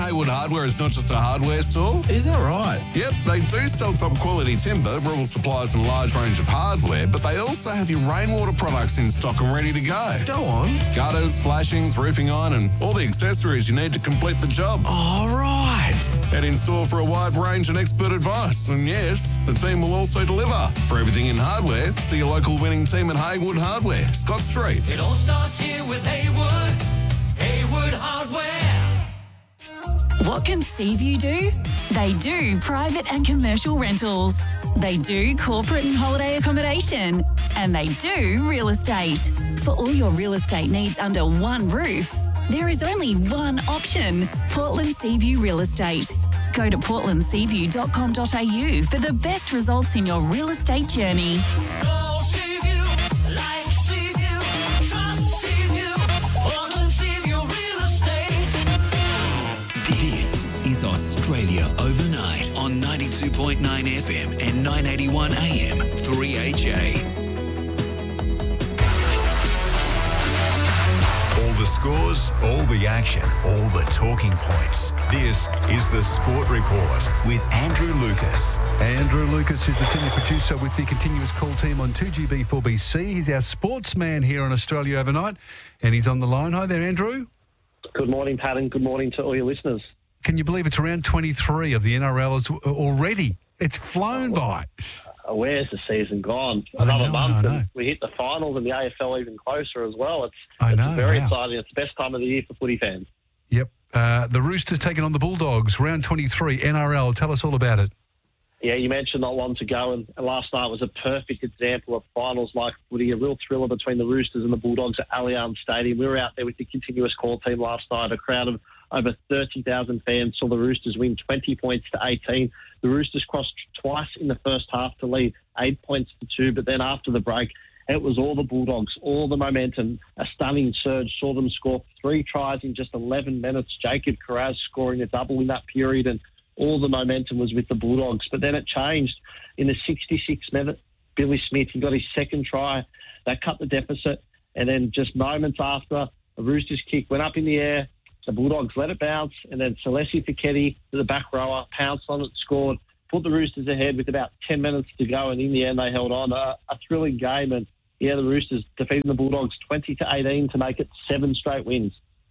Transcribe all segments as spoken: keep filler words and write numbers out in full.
Haywood Hardware is not just a hardware store. Is that right? Yep, they do sell top quality timber, rural supplies and a large range of hardware, but they also have your rainwater products in stock and ready to go. Go on. Gutters, flashings, roofing iron and all the accessories you need to complete the job. All right. Head in store for a wide range and expert advice. And yes, the team will also deliver. For everything in hardware, see your local winning team at Haywood Hardware, Scott Street. It all starts here with Haywood, Haywood Hardware. What can Seaview do? They do private and commercial rentals. They do corporate and holiday accommodation. And they do real estate. For all your real estate needs under one roof, there is only one option, Portland Seaview Real Estate. Go to portland seaview dot com dot a u for the best results in your real estate journey. Go Seaview, like Seaview, trust Seaview, Portland Seaview Real Estate. This is Australia Overnight on ninety-two point nine F M and nine eighty-one A M, three H A. The scores, all the action, all the talking points. This is the Sport Report with Andrew Lucas. Andrew Lucas is the senior producer with the Continuous Call team on two G B four B C. He's our sportsman here on Australia Overnight, and he's on the line. Hi there, Andrew. Good morning, Pat, and good morning to all your listeners. Can you believe it's around twenty-three of the N R L is already? It's flown oh, by. Where's the season gone? I Another know, month, I know. and we hit the finals and the A F L even closer as well. It's, I it's know, very wow. exciting. It's the best time of the year for footy fans. Yep. Uh, the Roosters taking on the Bulldogs, round twenty-three, N R L. Tell us all about it. Yeah, you mentioned not long to go, and last night was a perfect example of finals-like footy, a real thriller between the Roosters and the Bulldogs at Allianz Stadium. We were out there with the Continuous Call team last night, a crowd of over thirty thousand fans saw the Roosters win twenty points to eighteen. The Roosters crossed twice in the first half to lead eight points to two, but then after the break, it was all the Bulldogs, all the momentum, a stunning surge, saw them score three tries in just eleven minutes. Jacob Carraz scoring a double in that period, and all the momentum was with the Bulldogs. But then it changed. In the sixty-sixth minute, Billy Smith, he got his second try. That cut the deficit, and then just moments after, the Roosters kick went up in the air. The Bulldogs let it bounce, and then Celessi Fichetti, the back rower, pounced on it, scored, put the Roosters ahead with about ten minutes to go, and in the end they held on. A, a thrilling game, and yeah, the Roosters defeating the Bulldogs twenty to eighteen to make it seven straight wins.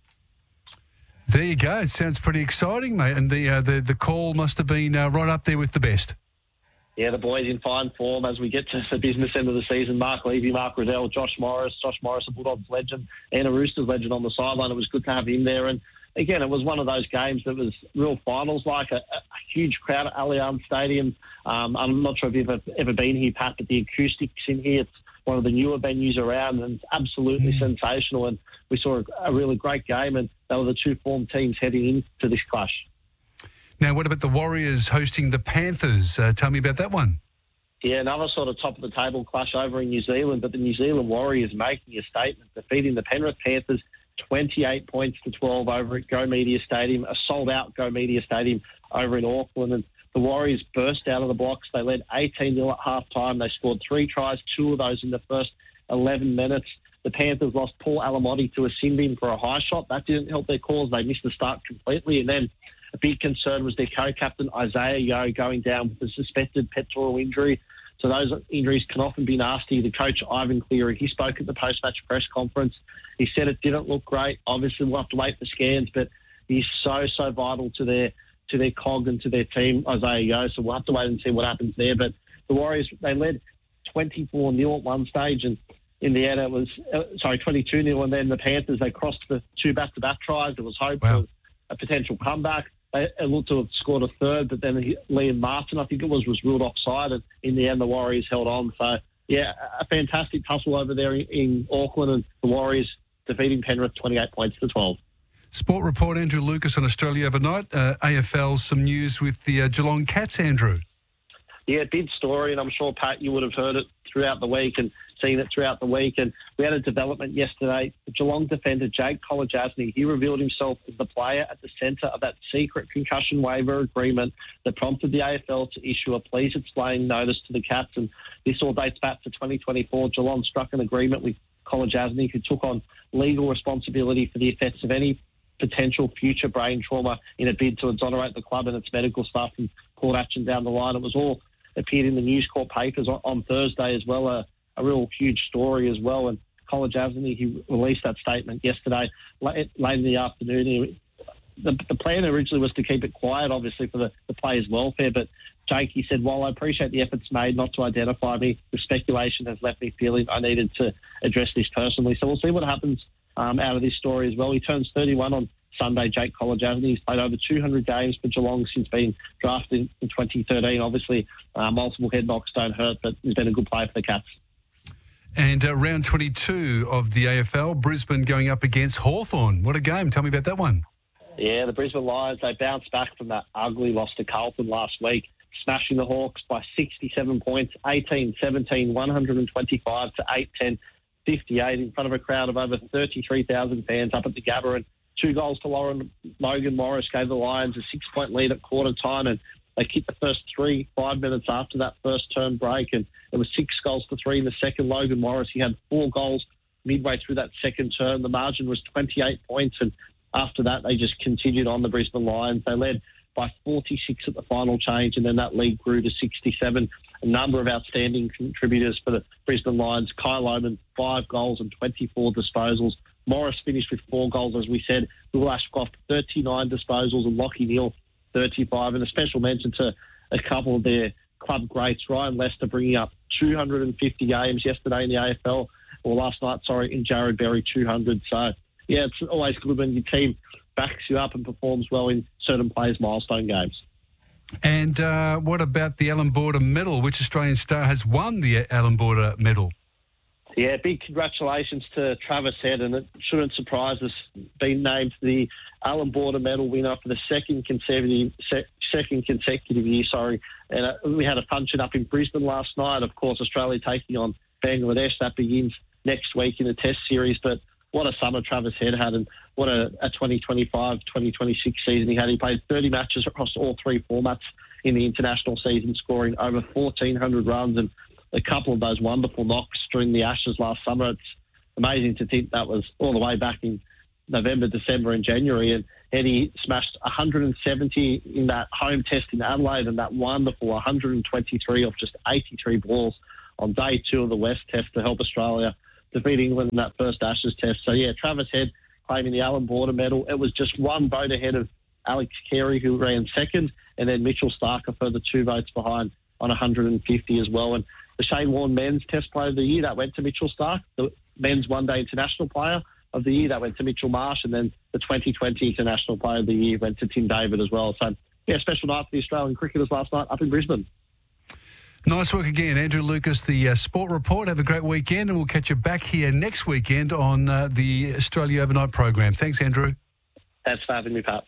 There you go. It sounds pretty exciting, mate. And the uh, the, the call must have been uh, right up there with the best. Yeah, the boys in fine form as we get to the business end of the season. Mark Levy, Mark Riddell, Josh Morris, Josh Morris, a Bulldogs legend, and a Roosters legend on the sideline. It was good to have him there. And again, it was one of those games that was real finals, like a, a huge crowd at Allianz Stadium. Um, I'm not sure if you've ever, ever been here, Pat, but the acoustics in here, it's one of the newer venues around, and it's absolutely mm. sensational. And we saw a, a really great game, and they were the two form teams heading into this clash. Now, what about the Warriors hosting the Panthers? Uh, tell me about that one. Yeah, another sort of top-of-the-table clash over in New Zealand, but the New Zealand Warriors making a statement, defeating the Penrith Panthers twenty-eight points to twelve over at Go Media Stadium, a sold-out Go Media Stadium over in Auckland. And the Warriors burst out of the blocks. They led eighteen nil at half-time. They scored three tries, two of those in the first eleven minutes. The Panthers lost Paul Alamotti to a sin bin for a high shot. That didn't help their cause. They missed the start completely. And then a big concern was their co-captain, Isaiah Yeo, going down with a suspected pectoral injury. So those injuries can often be nasty. The coach, Ivan Cleary, he spoke at the post-match press conference. He said it didn't look great. Obviously, we'll have to wait for scans, but he's so, so vital to their to their cog and to their team, Isaiah Yeo. So we'll have to wait and see what happens there. But the Warriors, they led twenty-four nil at one stage, and in the end it was, uh, sorry, twenty-two nil, and then the Panthers, they crossed the two back-to-back tries. There was hope wow. for a potential comeback. They looked to have scored a third, but then Liam Martin, I think it was, was ruled offside, and in the end the Warriors held on. So, yeah, a fantastic tussle over there in, in Auckland, and the Warriors defeating Penrith twenty-eight points to twelve. Sport report, Andrew Lucas on Australia Overnight. Uh, A F L, some news with the uh, Geelong Cats, Andrew. Yeah, big story, and I'm sure, Pat, you would have heard it throughout the week and seen it throughout the week. And we had a development yesterday. The Geelong defender, Jake Kolodjasny, he revealed himself as the player at the centre of that secret concussion waiver agreement that prompted the A F L to issue a please explain notice to the Cats. And this all dates back to twenty twenty-four. Geelong struck an agreement with Kolodjasny, who took on legal responsibility for the effects of any potential future brain trauma in a bid to exonerate the club and its medical staff from court action down the line. It was all appeared in the News Corp papers on, on Thursday as well, a, a real huge story as well. And College Avenue, he released that statement yesterday, late, late in the afternoon. He, the, the plan originally was to keep it quiet, obviously, for the, the players' welfare, but Jake, he said, while I appreciate the efforts made not to identify me, the speculation has left me feeling I needed to address this personally. So we'll see what happens um, out of this story as well. He turns thirty-one on Sunday, Jake College Avenue. He's played over two hundred games for Geelong since being drafted in, in twenty thirteen. Obviously, uh, multiple head knocks don't hurt, but he's been a good player for the Cats. And uh, round twenty-two of the A F L, Brisbane going up against Hawthorn. What a game. Tell me about that one. Yeah, the Brisbane Lions, they bounced back from that ugly loss to Carlton last week, smashing the Hawks by sixty-seven points, eighteen seventeen, one twenty-five to eight ten, fifty-eight in front of a crowd of over thirty-three thousand fans up at the Gabba. And two goals to Lauren, Logan Morris gave the Lions a six-point lead at quarter time, and they kicked the first three, five minutes after that first term break, and it was six goals to three in the second. Logan Morris, he had four goals midway through that second term. The margin was twenty-eight points, and after that, they just continued on, the Brisbane Lions. They led by forty-six at the final change, and then that lead grew to sixty-seven. A number of outstanding contributors for the Brisbane Lions. Kyle Lohman, five goals and twenty-four disposals. Morris finished with four goals, as we said. Will Ashcroft, thirty-nine disposals, and Lockie Neal, thirty-five. And a special mention to a couple of their club greats. Ryan Lester bringing up two hundred fifty games yesterday in the A F L, or last night, sorry, in Jared Berry, two hundred. So, yeah, it's always good when your team backs you up and performs well in certain players' milestone games. And uh, what about the Allan Border Medal? Which Australian star has won the Allan Border Medal? Yeah, big congratulations to Travis Head, and it shouldn't surprise us, being named the Allan Border Medal winner for the second consecutive se- second consecutive year. Sorry, and uh, we had a function up in Brisbane last night. Of course, Australia taking on Bangladesh. That begins next week in the Test series. But what a summer Travis Head had, and what a, a twenty twenty-five twenty twenty-six season he had. He played thirty matches across all three formats in the international season, scoring over fourteen hundred runs and a couple of those wonderful knocks during the Ashes last summer. It's amazing to think that was all the way back in November, December and January. And Eddie smashed one hundred seventy in that home test in Adelaide, and that wonderful one hundred twenty-three off just eighty-three balls on day two of the West Test to help Australia defeat England in that first Ashes test. So, yeah, Travis Head claiming the Allan Border Medal. It was just one vote ahead of Alex Carey, who ran second, and then Mitchell Stark a further two votes behind on one hundred fifty as well. And the Shane Warne Men's Test Player of the Year, that went to Mitchell Stark. The Men's One Day International Player of the Year, that went to Mitchell Marsh. And then the twenty twenty International Player of the Year went to Tim David as well. So, yeah, special night for the Australian cricketers last night up in Brisbane. Nice work again, Andrew Lucas, the uh, Sport Report. Have a great weekend, and we'll catch you back here next weekend on uh, the Australia Overnight program. Thanks, Andrew. Thanks for having me, Pat.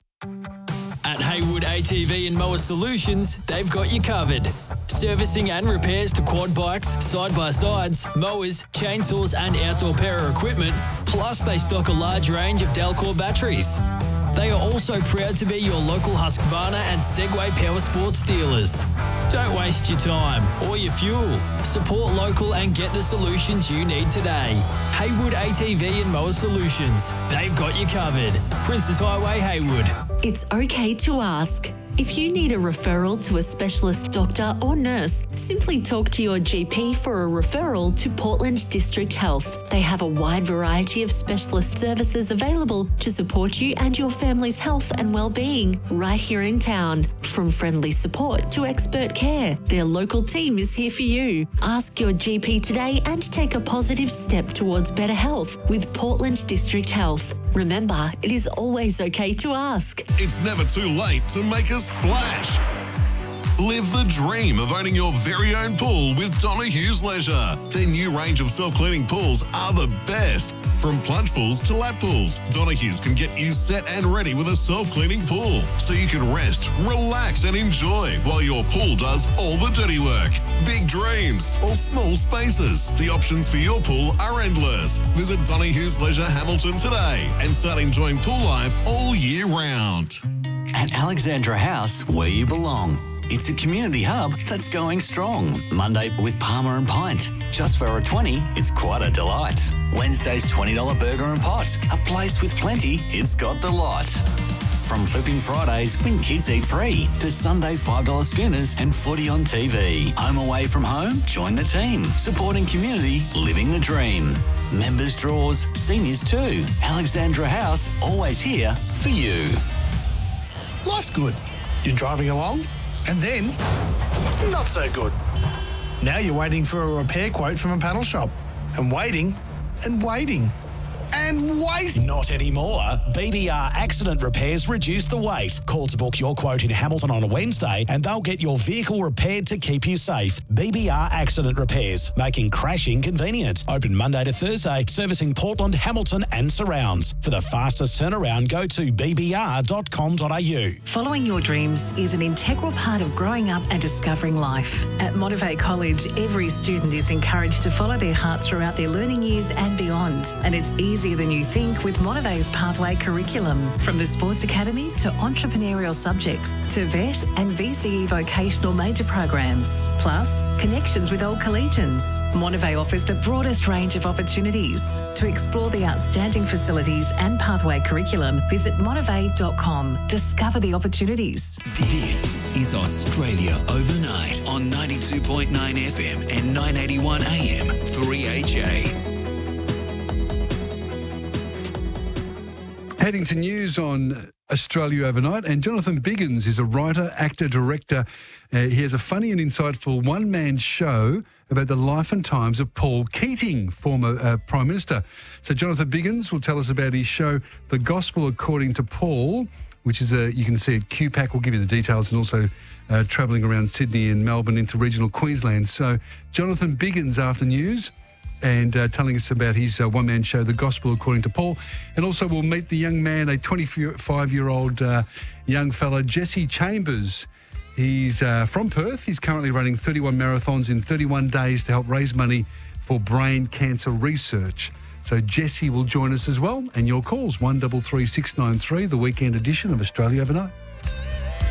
At Haywood A T V and Mower Solutions, they've got you covered. Servicing and repairs to quad bikes, side-by-sides, mowers, chainsaws and outdoor power equipment. Plus, they stock a large range of Delcor batteries. They are also proud to be your local Husqvarna and Segway Power Sports dealers. Don't waste your time or your fuel. Support local and get the solutions you need today. Haywood A T V and Mower Solutions. They've got you covered. Princess Highway, Haywood. It's okay to ask. If you need a referral to a specialist doctor or nurse, simply talk to your G P for a referral to Portland District Health. They have a wide variety of specialist services available to support you and your family's health and well-being right here in town. From friendly support to expert care, their local team is here for you. Ask your G P today and take a positive step towards better health with Portland District Health. Remember, it is always okay to ask. It's never too late to make a splash. Live the dream of owning your very own pool with Donohue's Leisure. Their new range of self-cleaning pools are the best. From plunge pools to lap pools, Donohue's can get you set and ready with a self-cleaning pool, so you can rest, relax and enjoy while your pool does all the dirty work. Big dreams or small spaces, the options for your pool are endless. Visit Donohue's Leisure Hamilton today and start enjoying pool life all year round. At Alexandra House, where you belong. It's a community hub that's going strong. Monday with Palmer and Pint. Just for a twenty, it's quite a delight. Wednesday's twenty dollars burger and pot. A place with plenty, it's got the lot. From Flipping Fridays when kids eat free to Sunday five dollars schooners and footy on T V. Home away from home? Join the team. Supporting community, living the dream. Members draws, seniors too. Alexandra House, always here for you. Life's good. You're driving along and then not so good. Now you're waiting for a repair quote from a panel shop and waiting and waiting. And wait! Not anymore. B B R Accident Repairs reduce the wait. Call to book your quote in Hamilton on a Wednesday and they'll get your vehicle repaired to keep you safe. B B R Accident Repairs, making crashing convenient. Open Monday to Thursday, servicing Portland, Hamilton and surrounds. For the fastest turnaround, go to b b r dot com dot a u. Following your dreams is an integral part of growing up and discovering life. At Motivate College, every student is encouraged to follow their heart throughout their learning years and beyond. And it's easy easier than you think with Motivate's Pathway curriculum. From the Sports Academy to entrepreneurial subjects to vet and V C E vocational major programs. Plus, connections with old collegians. Motivate offers the broadest range of opportunities. To explore the outstanding facilities and Pathway curriculum, visit motivate dot com. Discover the opportunities. This is Australia Overnight on ninety-two point nine F M and nine eighty-one A M three H A. Heading to news on Australia Overnight, and Jonathan Biggins is a writer, actor, director. Uh, he has a funny and insightful one-man show about the life and times of Paul Keating, former uh, Prime Minister. So Jonathan Biggins will tell us about his show, The Gospel According to Paul, which is, a, you can see at Q PAC. We'll give you the details, and also uh, travelling around Sydney and Melbourne into regional Queensland. So Jonathan Biggins after news, and uh, telling us about his uh, one-man show, The Gospel According to Paul. And also we'll meet the young man, a twenty-five-year-old uh, young fella, Jesse Chambers. He's uh, from Perth. He's currently running thirty-one marathons in thirty-one days to help raise money for brain cancer research. So Jesse will join us as well. And your calls, one three three six nine three, the weekend edition of Australia Overnight.